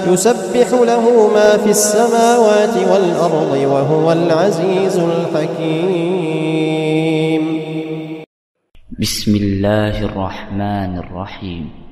يسبح له ما في السماوات والأرض وهو العزيز الحكيم. بسم الله الرحمن الرحيم.